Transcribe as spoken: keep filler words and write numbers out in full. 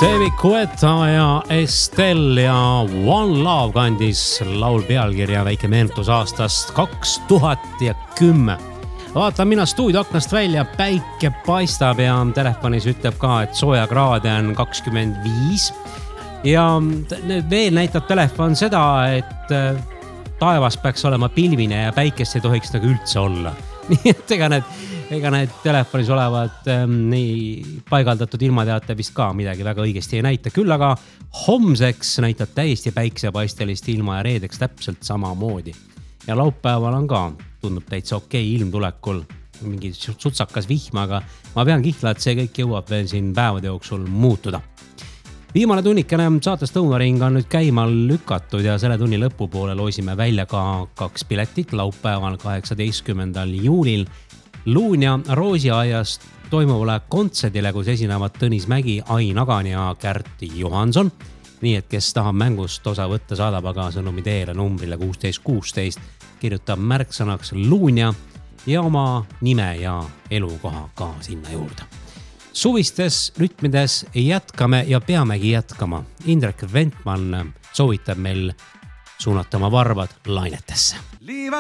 David Guetta ja Estelle ja One Love kandis laul pealkirja väike meenutus aastast kaks tuhat kümme. Vaatan mina stuudioaknast välja, päike paistab ja telefonis ütleb ka, et soojakraade on kakskümmend viis. Ja veel näitab telefon seda, et taevas peaks olema pilvine ja päikest ei tohiks nagu üldse olla. Nii et ega need, ega need telefonis olevad ähm, nii paigaldatud ilmateate vist ka midagi väga õigesti ei näita. Küll aga homseks näitab täiesti päiksepaistelist ilma ja reedeks täpselt sama moodi. Ja laupäeval on ka, tundub täitsa okei ilm tulekul, mingi sutsakas vihm, aga ma pean kihla, et see kõik jõuab veel siin päevade jooksul muutuda. Viimane tunnikene saatest Õunaring on nüüd käima lükatud ja selle tunni lõpupoole loisime välja ka kaks piletit laupäeval kaheksateistkümnendal juulil Luunja Roosiaias toimuvale kontserdile, kus esinevad Tõnis Mägi, Ain Agan ja Kärt Johanson. Nii et kes tahab mängust osa võtta, saadab aga sõnumi teele numbrile kuusteist kuusteist, kirjutab märksõnaks Luunja ja oma nime ja elukoha ka sinna juurde. Suvistes rütmides jätkame ja peamegi jätkama. Indrek Ventman soovitab meil suunata oma varvad lainetesse.